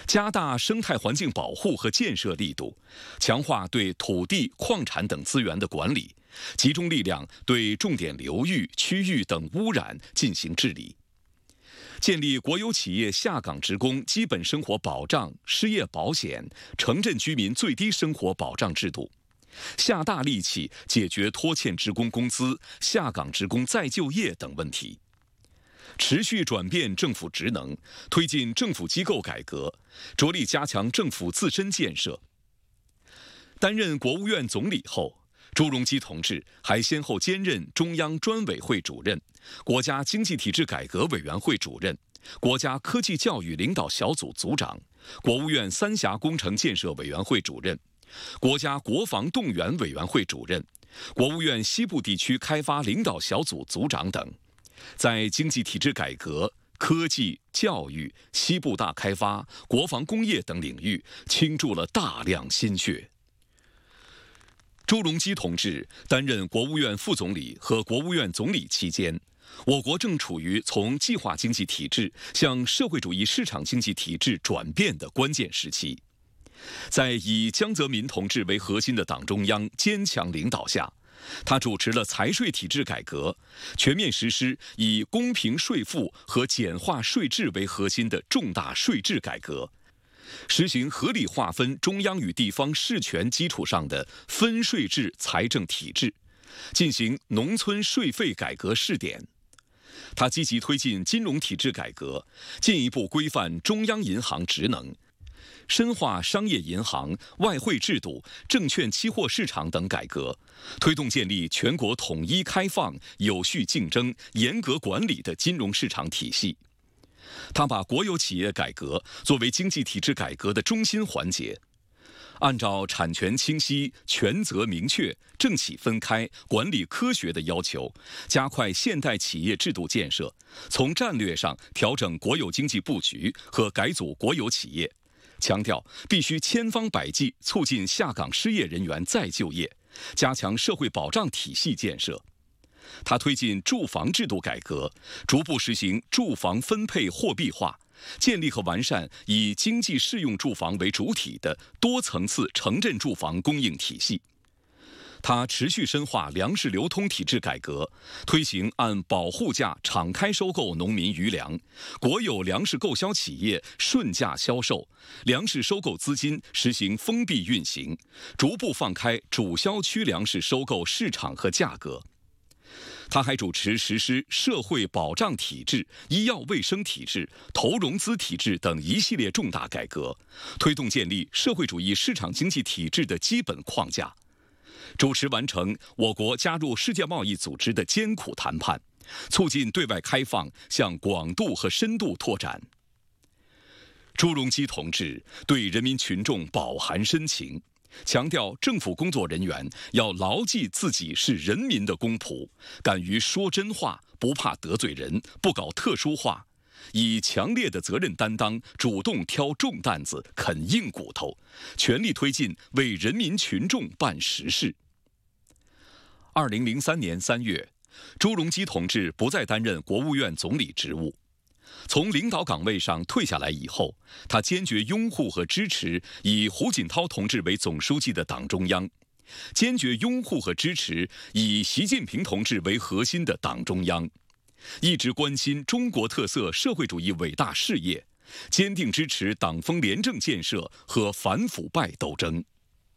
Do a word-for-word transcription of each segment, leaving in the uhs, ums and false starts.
加大生态环境保护和建设力度，强化对土地、矿产等资源的管理，集中力量对重点流域、区域等污染进行治理。建立国有企业下岗职工基本生活保障、失业保险、城镇居民最低生活保障制度，下大力气解决拖欠职工工资、下岗职工再就业等问题。持续转变政府职能，推进政府机构改革，着力加强政府自身建设。担任国务院总理后，朱镕基同志还先后兼任中央专委会主任、国家经济体制改革委员会主任、国家科技教育领导小组组长、国务院三峡工程建设委员会主任、国家国防动员委员会主任、国务院西部地区开发领导小组组长等，在经济体制改革、科技、教育、西部大开发、国防工业等领域倾注了大量心血。朱镕基同志担任国务院副总理和国务院总理期间，我国正处于从计划经济体制向社会主义市场经济体制转变的关键时期。在以江泽民同志为核心的党中央坚强领导下，他主持了财税体制改革，全面实施以公平税负和简化税制为核心的重大税制改革，实行合理划分中央与地方事权基础上的分税制财政体制，进行农村税费改革试点。他积极推进金融体制改革，进一步规范中央银行职能，深化商业银行、外汇制度、证券期货市场等改革，推动建立全国统一开放、有序竞争、严格管理的金融市场体系。他把国有企业改革作为经济体制改革的中心环节，按照产权清晰、权责明确、政企分开、管理科学的要求，加快现代企业制度建设，从战略上调整国有经济布局和改组国有企业，强调必须千方百计促进下岗失业人员再就业，加强社会保障体系建设。他推进住房制度改革，逐步实行住房分配货币化，建立和完善以经济适用住房为主体的多层次城镇住房供应体系。他持续深化粮食流通体制改革，推行按保护价敞开收购农民余粮，国有粮食购销企业顺价销售，粮食收购资金实行封闭运行，逐步放开主销区粮食收购市场和价格。他还主持实施社会保障体制、医药卫生体制、投融资体制等一系列重大改革，推动建立社会主义市场经济体制的基本框架，主持完成我国加入世界贸易组织的艰苦谈判，促进对外开放向广度和深度拓展。朱镕基同志对人民群众饱含深情，强调政府工作人员要牢记自己是人民的公仆，敢于说真话，不怕得罪人，不搞特殊化，以强烈的责任担当，主动挑重担子，啃硬骨头，全力推进为人民群众办实事。二零零三年三月，朱镕基同志不再担任国务院总理职务。从领导岗位上退下来以后，他坚决拥护和支持以胡锦涛同志为总书记的党中央，坚决拥护和支持以习近平同志为核心的党中央，一直关心中国特色社会主义伟大事业，坚定支持党风廉政建设和反腐败斗争。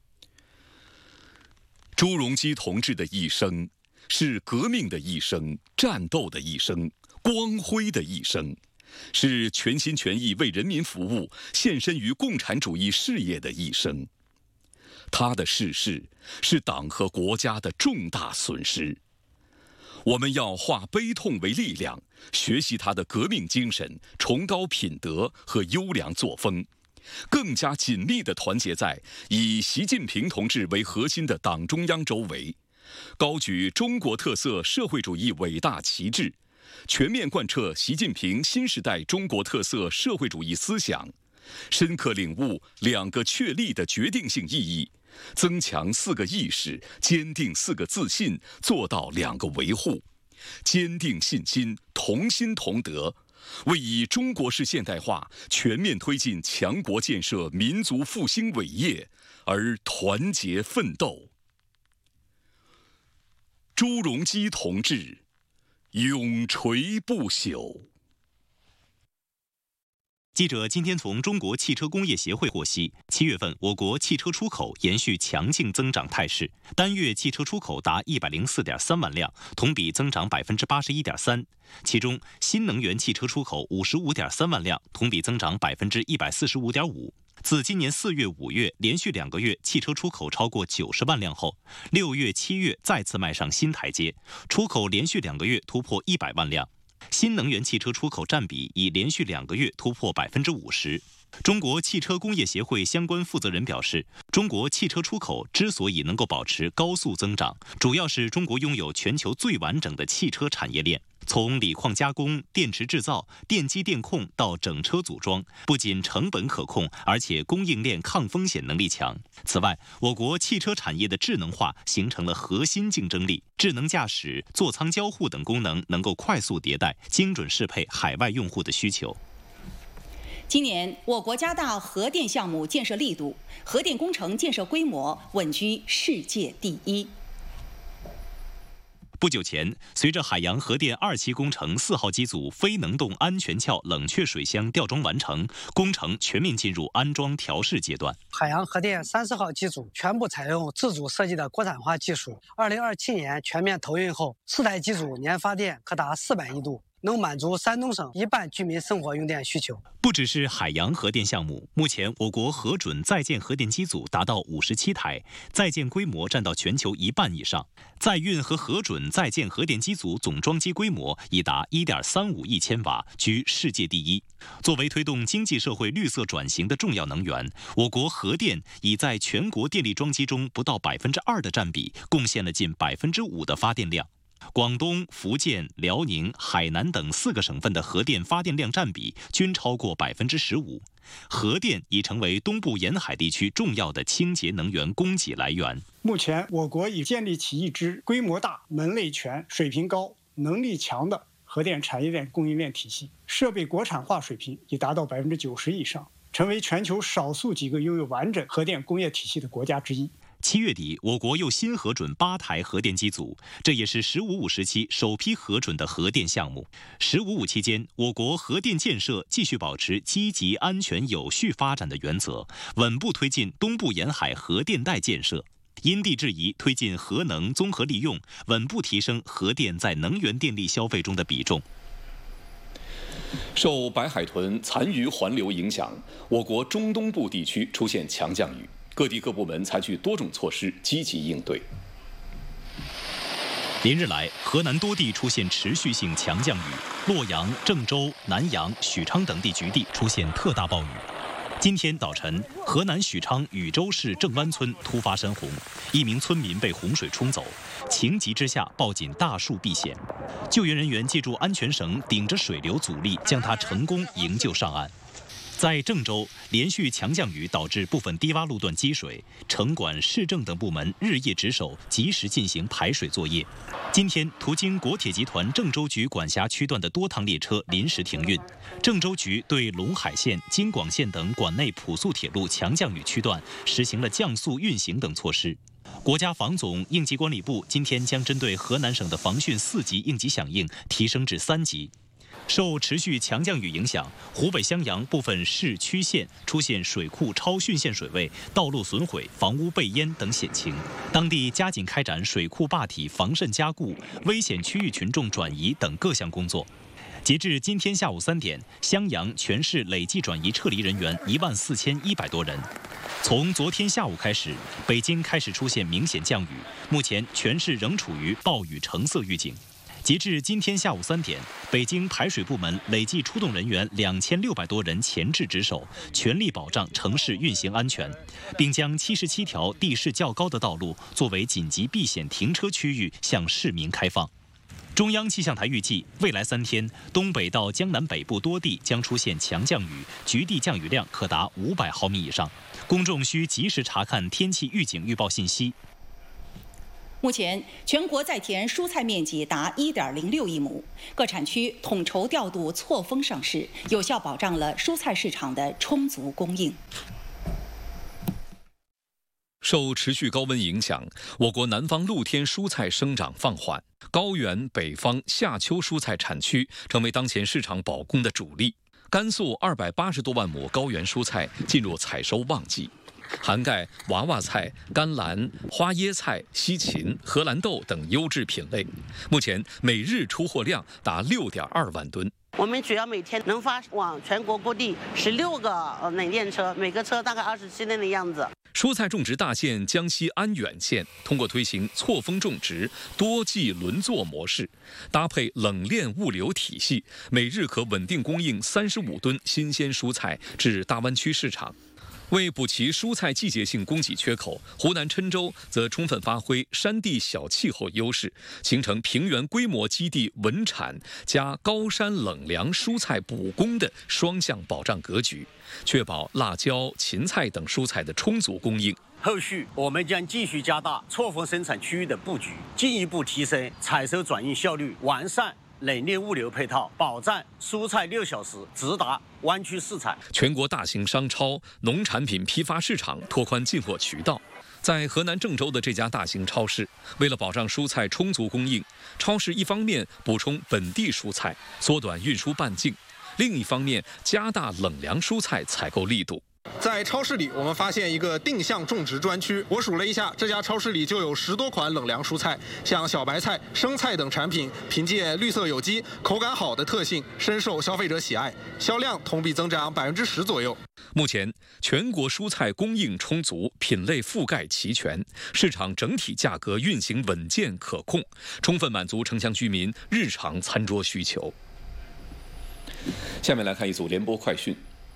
朱镕基同志的一生是革命的一生，战斗的一生，光辉的一生，是全心全意为人民服务、献身于共产主义事业的一生。他的逝世是党和国家的重大损失。我们要化悲痛为力量，学习他的革命精神、崇高品德和优良作风，更加紧密地团结在以习近平同志为核心的党中央周围，高举中国特色社会主义伟大旗帜，全面贯彻习近平新时代中国特色社会主义思想，深刻领悟两个确立的决定性意义，增强四个意识，坚定四个自信，做到两个维护，坚定信心，同心同德， 为以中国式现代化全面推进强国建设民族复兴伟业而团结奋斗。朱镕基同志永垂不朽。 记者今天从中国汽车工业协会获悉，七月份我国汽车出口延续强劲增长态势，单月汽车出口达一百零四点三万辆，同比增长百分之八十一点三。其中，新能源汽车出口五十五点三万辆，同比增长百分之一百四十五点五。自今年四月、五月连续两个月汽车出口超过九十万辆后，六月、七月再次迈上新台阶，出口连续两个月突破一百万辆。新能源汽车出口占比已连续两个月突破百分之五十。中国汽车工业协会相关负责人表示，中国汽车出口之所以能够保持高速增长，主要是中国拥有全球最完整的汽车产业链。从锂矿加工、电池制造、电机电控到整车组装，不仅成本可控，而且供应链抗风险能力强。此外，我国汽车产业的智能化形成了核心竞争力，智能驾驶、座舱交互等功能能够快速迭代，精准适配海外用户的需求。 今年，我国加大核电项目建设力度，核电工程建设规模稳居世界第一。 不久前，随着海洋核电二期工程四号机组非能动安全壳冷却水箱吊装完成，工程全面进入安装调试阶段。 海洋核电三十号机组全部采用自主设计的国产化技术，二零二七年全面投运后，四台机组年发电可达四百亿度。能满足山东省一半居民生活用电需求。 不只是海洋核电项目，目前我国核准在建核电机组达到五十七台，在建规模占到全球一半以上。在运和核准在建核电机组总装机规模已达 一点三五亿千瓦，居世界第一。作为推动经济社会绿色转型的重要能源，我国核电已在全国电力装机中不到百分之二的占比，贡献了近百分之五的发电量。广东、福建、辽宁、海南等四个省份的核电发电量占比均超过百分之十五，核电已成为东部沿海地区重要的清洁能源供给来源。 目前，我国已建立起一支规模大、门类全、水平高、能力强的核电产业链供应链体系，设备国产化水平已达到百分之九十以上，成为全球少数几个拥有完整核电工业体系的国家之一。 七月底，我国又新核准八台核电机组，这也是“十五五”时期首批核准的核电项目。“十五五”期间，我国核电建设继续保持积极、安全、有序发展的原则，稳步推进东部沿海核电带建设，因地制宜推进核能综合利用，稳步提升核电在能源电力消费中的比重。 受白海豚残余环流影响，我国中东部地区出现强降雨。各地各部门采取多种措施，积极应对。 连日来，河南多地出现持续性强降雨，洛阳、郑州、南阳、许昌等地局地出现特大暴雨。今天早晨，河南许昌禹州市郑湾村突发山洪，一名村民被洪水冲走，情急之下抱紧大树避险。救援人员借助安全绳顶着水流阻力，将他成功营救上岸。在郑州，连续强降雨导致部分低洼路段积水，城管、市政等部门日夜值守，及时进行排水作业。今天，途经国铁集团郑州局管辖区段的多趟列车临时停运。郑州局对陇海线、京广线等管内普速铁路强降雨区段实行了降速运行等措施。国家防总应急管理部今天将针对河南省的防汛四级应急响应提升至三级。受持续强降雨影响，湖北襄阳部分市区县出现水库超汛限水位、道路损毁、房屋被淹等险情，当地加紧开展水库坝体防渗加固、危险区域群众转移等各项工作。截至今天下午三点，襄阳全市累计转移撤离人员一万四千一百多人。从昨天下午开始，北京开始出现明显降雨，目前全市仍处于暴雨橙色预警。截至今天下午三点，北京排水部门累计出动人员两千六百多人前置值守，全力保障城市运行安全，并将七十七条地势较高的道路作为紧急避险停车区域向市民开放。中央气象台预计，未来三天，东北到江南北部多地将出现强降雨，局地降雨量可达五百毫米以上。公众需及时查看天气预警预报信息。 目前，全国在田蔬菜面积达一点零六亿亩，各产区统筹调度错峰上市，有效保障了蔬菜市场的充足供应。 受持续高温影响，我国南方露天蔬菜生长放缓，高原、北方夏秋蔬菜产区成为当前市场保供的主力。甘肃二百八十多万亩高原蔬菜进入采收旺季。涵盖娃娃菜、甘蓝、花椰菜、西芹、荷兰豆等优质品类，目前每日出货量达六点二万吨。 我们主要每天能发往全国各地十六个呃冷链车，每个车大概二十七吨的样子。 蔬菜种植大县江西安远县通过推行错峰种植、多季轮作模式，搭配冷链物流体系，每日可稳定供应三十五吨新鲜蔬菜至大湾区市场。为补齐蔬菜季节性供给缺口，湖南郴州则充分发挥山地小气候优势，形成平原规模基地稳产加高山冷凉蔬菜补供的双向保障格局，确保辣椒、芹菜等蔬菜的充足供应。 后续我们将继续加大错峰生产区域的布局，进一步提升采收转运效率，完善冷链物流配套，保障蔬菜六小时直达湾区市场。 全国大型商超、农产品批发市场拓宽进货渠道。在河南郑州的这家大型超市，为了保障蔬菜充足供应，超市一方面补充本地蔬菜，缩短运输半径；另一方面加大冷凉蔬菜采购力度。 在超市里，我们发现一个定向种植专区。我数了一下，这家超市里就有十多款冷凉蔬菜，像小白菜、生菜等产品，凭借绿色有机、口感好的特性，深受消费者喜爱，销量同比增长百分之十左右。 目前，全国蔬菜供应充足，品类覆盖齐全，市场整体价格运行稳健可控，充分满足城乡居民日常餐桌需求。下面来看一组联播快讯。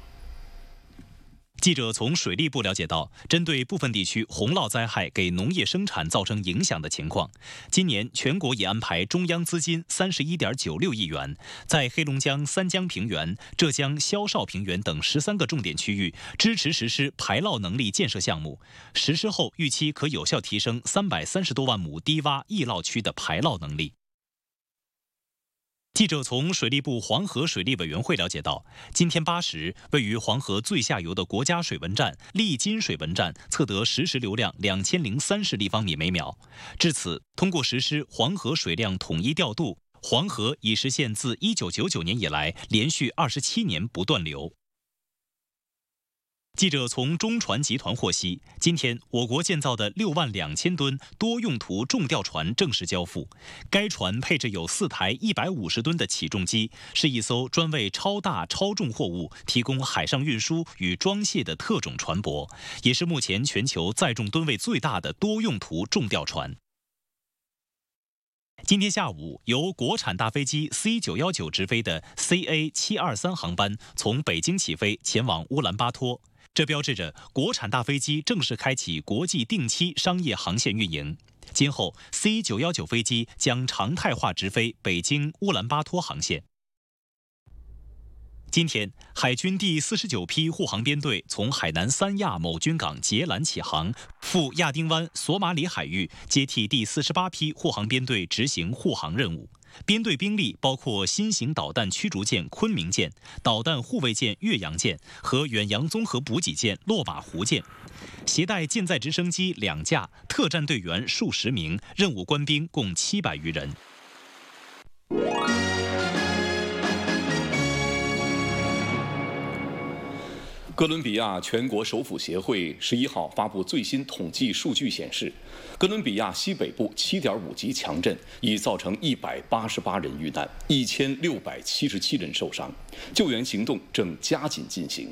记者从水利部了解到，针对部分地区洪涝灾害给农业生产造成影响的情况，今年全国已安排中央资金三十一点九六亿元，在黑龙江三江平原、浙江萧绍平原等十三个重点区域支持实施排涝能力建设项目，实施后预期可有效提升三百三十多万亩低洼易涝区的排涝能力。记者从水利部黄河水利委员会了解到，今天八时，位于黄河最下游的国家水文站利津水文站测得实时流量两千零三十立方米每秒。至此，通过实施黄河水量统一调度，黄河已实现自一九九九年以来连续二十七年不断流。记者从中船集团获悉，今天我国建造的六万两千吨多用途重吊船正式交付。该船配置有四台一百五十吨的起重机，是一艘专为超大超重货物提供海上运输与装卸的特种船舶，也是目前全球载重吨位最大的多用途重吊船。今天下午，由国产大飞机 C 九一九直飞的 C A 七二三航班从北京起飞，前往乌兰巴托。这标志着国产大飞机正式开启国际定期商业航线运营。今后 C 九一九飞机将常态化直飞北京乌兰巴托航线。今天，海军第四十九批护航编队从海南三亚某军港捷兰起航，赴亚丁湾索马里海域，接替第四十八批护航编队执行护航任务。编队兵力包括新型导弹驱逐舰昆明舰、导弹护卫舰岳阳舰和远洋综合补给舰落马湖舰，携带舰载直升机两架，特战队员数十名，任务官兵共七百余人。 哥伦比亚全国首府协会十一号发布最新统计数据显示，哥伦比亚西北部七点五级强震已造成一百八十八人遇难，一千六百七十七人受伤，救援行动正加紧进行。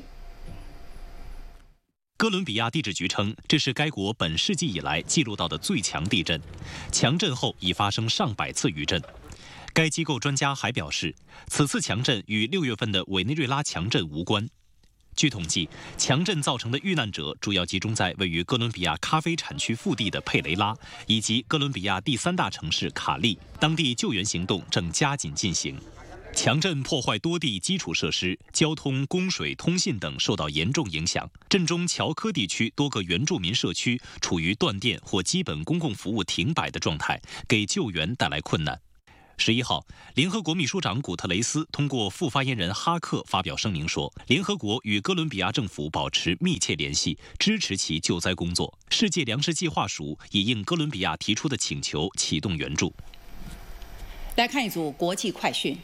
哥伦比亚地质局称，这是该国本世纪以来记录到的最强地震，强震后已发生上百次余震。该机构专家还表示，此次强震与六月份的委内瑞拉强震无关。据统计，强震造成的遇难者主要集中在位于哥伦比亚咖啡产区腹地的佩雷拉，以及哥伦比亚第三大城市卡利，当地救援行动正加紧进行。 强震破坏多地基础设施，交通、供水、通信等受到严重影响。震中乔科地区多个原住民社区处于断电或基本公共服务停摆的状态，给救援带来困难。十一号，联合国秘书长古特雷斯通过副发言人哈克发表声明说，联合国与哥伦比亚政府保持密切联系，支持其救灾工作。世界粮食计划署已应哥伦比亚提出的请求启动援助。 来看一组国际快讯。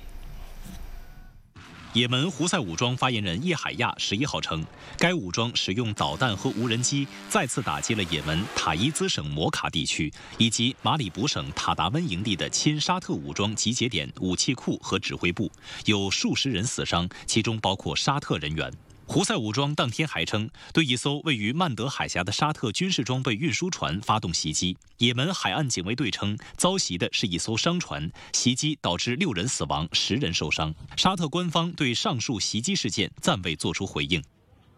也门胡塞武装发言人叶海亚十一号称，该武装使用导弹和无人机再次打击了也门塔伊兹省摩卡地区以及马里卜省塔达温营地的亲沙特武装集结点、武器库和指挥部，有数十人死伤，其中包括沙特人员。胡塞武装当天还称，对一艘位于曼德海峡的沙特军事装备运输船发动袭击。也门海岸警卫队称，遭袭的是一艘商船，袭击导致六人死亡，十人受伤。沙特官方对上述袭击事件暂未作出回应。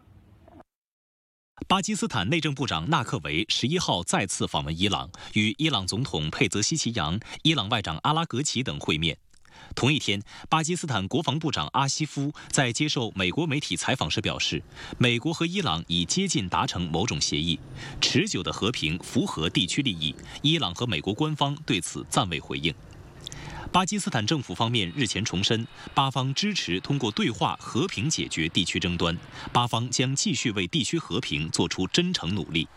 巴基斯坦内政部长纳克维十一号再次访问伊朗，与伊朗总统佩泽西奇扬、伊朗外长阿拉格齐等会面。同一天，巴基斯坦国防部长阿西夫在接受美国媒体采访时表示，美国和伊朗已接近达成某种协议，持久的和平符合地区利益。伊朗和美国官方对此暂未回应。巴基斯坦政府方面日前重申，巴方支持通过对话和平解决地区争端，巴方将继续为地区和平做出真诚努力。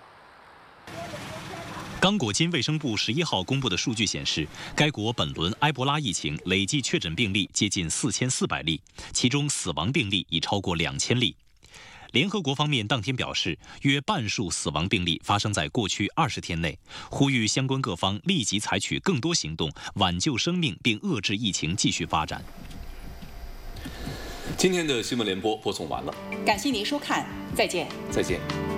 刚果金卫生部十一号公布的数据显示，该国本轮埃博拉疫情累计确诊病例接近四千四百例，其中死亡病例已超过两千例。联合国方面当天表示，约半数死亡病例发生在过去二十天内，呼吁相关各方立即采取更多行动，挽救生命并遏制疫情继续发展。 今天的新闻联播播送完了， 感谢您收看，再见。 再见。